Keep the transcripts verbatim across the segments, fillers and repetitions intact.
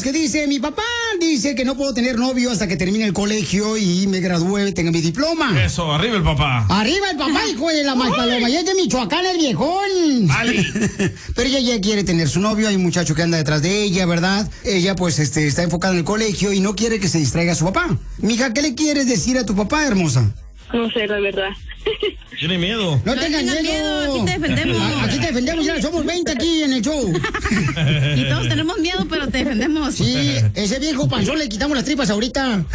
que dice, mi papá dice que no puedo tener novio hasta que termine el colegio y me gradúe, tenga mi diploma. Eso, arriba el papá. Arriba el papá, hijo de la paloma. Y es de Michoacán el viejón. Vale. Pero ella ya quiere tener su novio, hay un muchacho que anda detrás de ella, ¿verdad? Ella pues este está enfocada en el colegio y no quiere que se distraiga a su papá. Mija, ¿qué le quieres decir a tu papá, hermosa? No sé, la verdad. Tiene miedo. No, No tengan tengan miedo. miedo, aquí te defendemos. A- Aquí te defendemos, ya somos veinte aquí en el show. Y todos tenemos miedo, pero te defendemos. Sí, ese viejo panzón le quitamos las tripas ahorita.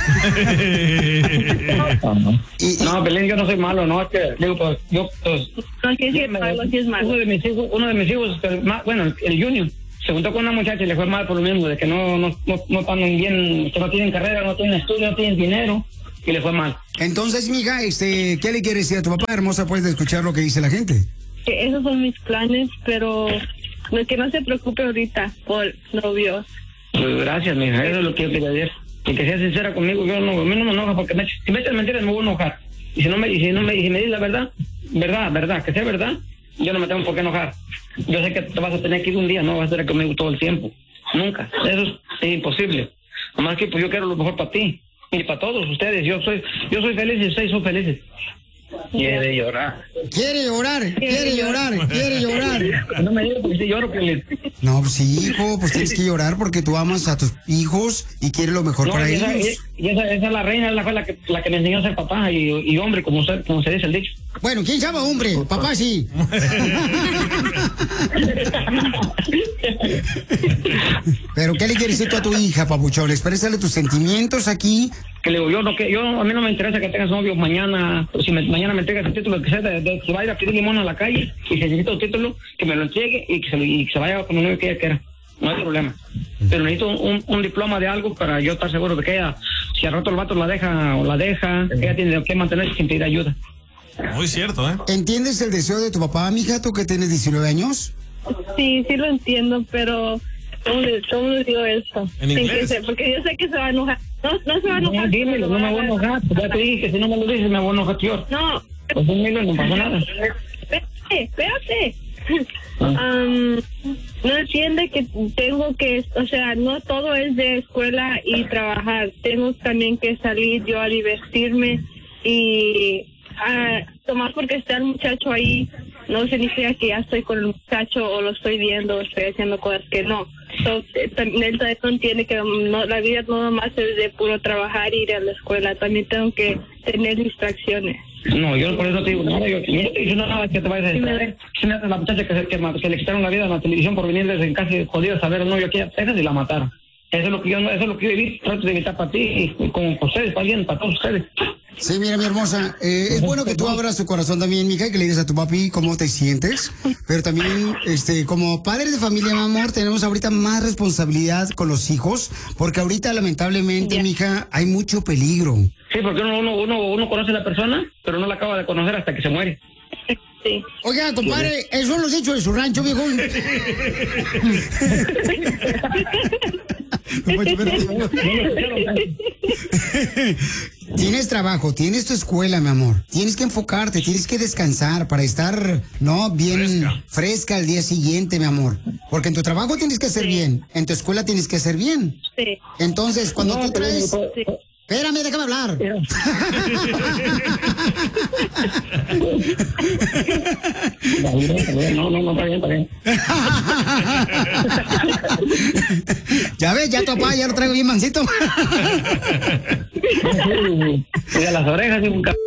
Y- y- No, Belén, yo no soy malo, no, es que, digo, pues, yo, pues, No, sí es me- malo, sí es malo. uno de mis hijos, uno de mis hijos, el ma- bueno, el, el Junior, se juntó con una muchacha y le fue mal por lo mismo, de que no, no, no, no están bien, que no tienen carrera, no tienen estudio, no tienen dinero, y le fue mal. Entonces, mija, este, ¿qué le quieres decir a tu papá, hermosa? Puedes escuchar lo que dice la gente. Que esos son mis planes, pero no, que no se preocupe ahorita por novios. Pues gracias, mija, eso es lo que yo quería decir. Y que sea sincera conmigo, yo no, a mí no me enoja, porque me, si me echas mentiras me voy a enojar. Y si no me, y si no me, y si me dices la verdad, verdad, verdad, que sea verdad, yo no me tengo por qué enojar. Yo sé que te vas a tener que ir un día, no vas a estar conmigo todo el tiempo. Nunca. Eso es, es imposible. Nomás que pues yo quiero lo mejor para ti. Y para todos ustedes, yo soy, yo soy feliz y ustedes son felices. Quiere llorar. Quiere llorar, quiere llorar, quiere llorar. No me digas porque si lloro, que No, pues sí, hijo, pues tienes que llorar porque tú amas a tus hijos y quieres lo mejor no, para y esa, ellos. y esa, esa es la reina, es la, fue la que, la que me enseñó a ser papá y, y hombre, como se, como se dice el dicho. Bueno, ¿quién llama hombre? Papá sí. Pero ¿qué le quieres decir tú a tu hija, papuchón? Exprésale tus sentimientos aquí. Que le digo, yo no, que yo a mí no me interesa que tengas novio mañana, si me, mañana me entregas el título, que sea de, de, se va a ir a pedir limón a la calle y si necesita un título, que me lo entregue y que se, lo- y que se vaya con el novio que ella quiera. No hay problema. Pero necesito un, un diploma de algo para yo estar seguro de que ella, si al rato el vato la deja o la deja, ella tiene que mantenerse sin pedir ayuda. Muy cierto, ¿eh? ¿Entiendes el deseo de tu papá, mija, tú que tienes diecinueve años? Sí, sí lo entiendo, pero ¿cómo le, cómo le digo esto? ¿En Sin inglés? que se- porque yo sé que se va a enojar. No, no se va a No, enojar. dímelo, no me voy a enojar. Ya te dije que si no me lo dices me voy a enojar peor. No, Pues dímelo, no pasa nada. espérate, espérate. Am, no entiende que tengo que, o sea, no todo es de escuela y trabajar. Tengo también que salir yo a divertirme y a tomar porque está el muchacho ahí. No significa que ya estoy con el muchacho o lo estoy viendo o estoy haciendo cosas que no. So, eh, también él también entiende que no, la vida no nomás es de puro trabajar y ir a la escuela. También tengo que tener distracciones. No, yo por eso no te digo nada. Yo, yo no te digo nada que te vayas a distraer. Si me haces la muchacha que, se- que, ma- que le quitaron la vida en la televisión por venir desde en casa jodida a ver un novio aquí a Texas y la mataron. Eso es lo que yo, no- eso es lo que yo evito, trato de evitar para ti y, y como para ustedes, para alguien, para todos ustedes. Sí, mira, mi hermosa, eh, es bueno que tú abras tu corazón también, mija, y que le digas a tu papi cómo te sientes, pero también, este, como padres de familia, mi amor, tenemos ahorita más responsabilidad con los hijos, porque ahorita, lamentablemente, Ya. mija, hay mucho peligro. Sí, porque uno, uno, uno, uno conoce a la persona, pero no la acaba de conocer hasta que se muere. Sí. Oiga, compadre, eso lo has dicho de su rancho, viejo. Tienes trabajo, tienes tu escuela, mi amor. Tienes que enfocarte, tienes que descansar para estar, ¿no? Bien fresca, Fresca. al día siguiente, mi amor. Porque en tu trabajo tienes que hacer bien, en tu escuela tienes que hacer bien. Sí. Entonces, cuando No, tú pero- traes... Sí. Espérame, déjame hablar. No, no, no, está bien, está bien. Ya ves, ya tu papá ya lo traigo bien mansito. Y de las orejas y un c...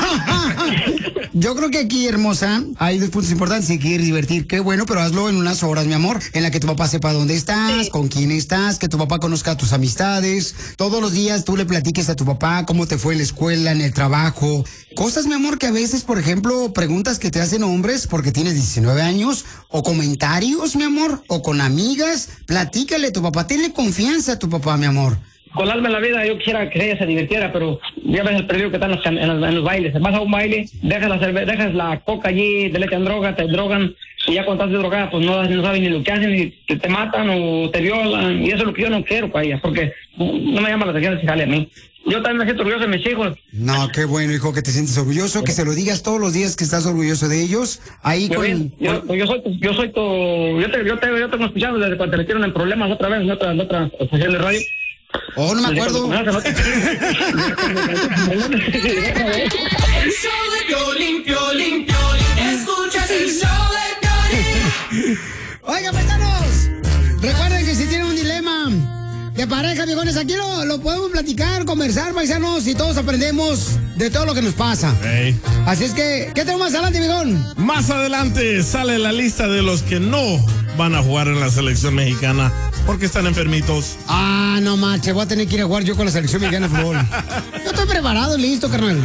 Yo creo que aquí, hermosa, hay dos puntos importantes. Si quieres divertir, qué bueno, pero hazlo en unas horas, mi amor, en la que tu papá sepa dónde estás, Sí. con quién estás, que tu papá conozca a tus amistades. Todos los días tú le platiques a tu papá cómo te fue en la escuela, en el trabajo. Cosas, mi amor, que a veces, por ejemplo, preguntas que te hacen hombres porque tienes diecinueve años, o comentarios, mi amor, o con amigas. Platícale a tu papá, tenle confianza a tu papá, mi amor. Con alma en la vida yo quisiera que ella se divirtiera, pero ya ves el peligro que está en los, en los, en los bailes. Vas a un baile, dejas la cerve dejas la coca allí, te le echan droga, te drogan, Y ya cuando estás drogada, pues no, no sabes ni lo que hacen, ni te, te matan o te violan. Y eso es lo que yo no quiero para ellas, porque no me llama la atención ese jale a mí. Yo también me siento orgulloso de mis hijos. No, qué bueno, hijo, que te sientes orgulloso, que se lo digas todos los días que estás orgulloso de ellos. Ahí Yo, con... yo, yo, yo soy, yo soy tu, yo te, yo te, yo te tengo escuchando desde cuando te metieron en problemas otra vez en otra, en otra estación de radio. Oh, no me acuerdo. El show de Piolín, Piolín, Piolín. Escuchas el show de Piolín. Oigan, paisanos, recuerden que si tienen un dilema de pareja, viejones, aquí lo, lo podemos platicar, conversar, paisanos, y todos aprendemos de todo lo que nos pasa. Hey. Así es que, ¿qué tenemos más adelante, viejón? Más adelante sale la lista de los que no van a jugar en la selección mexicana porque están enfermitos. Ah, no manches, voy a tener que ir a jugar yo con la selección mexicana de fútbol. Yo estoy preparado, listo, carnal.